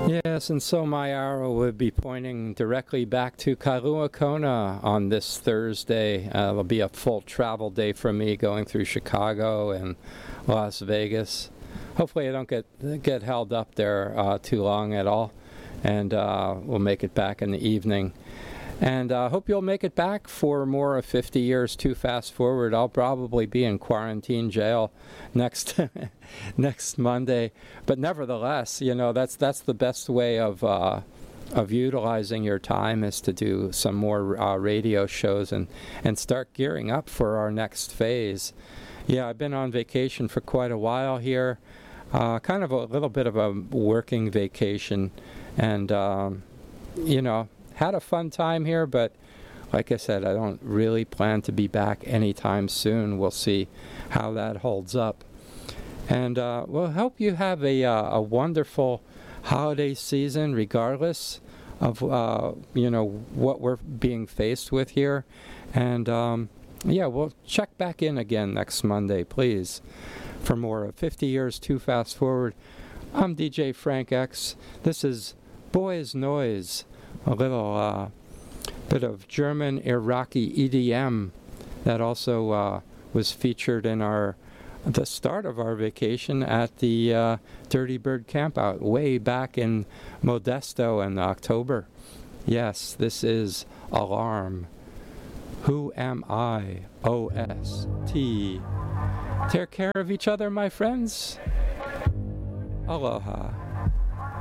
Yes, and so my arrow would be pointing directly back to Kailua Kona on this Thursday. It'll be a full travel day for me going through Chicago and Las Vegas. Hopefully I don't get held up there too long at all, and we'll make it back in the evening. And I hope you'll make it back for more of 50 Years Too Fast Forward. I'll probably be in quarantine jail next next Monday. But nevertheless, you know, that's the best way of utilizing your time is to do some more radio shows and start gearing up for our next phase. Yeah, I've been on vacation for quite a while here. Kind of a little bit of a working vacation. And, you know, had a fun time here, but like I said, I don't really plan to be back anytime soon. We'll see how that holds up. And we'll hope you have a wonderful holiday season, regardless of you know, what we're being faced with here. And yeah, we'll check back in again next Monday, please, for more of 50 Years Too Fast Forward. I'm DJ Frank X. This is Boys Noise. A little bit of German Iraqi EDM that also was featured in the start of our vacation at the Dirty Bird Campout way back in Modesto in October. Yes, this is Alarm. Who Am I? OST. Take care of each other, my friends. Aloha.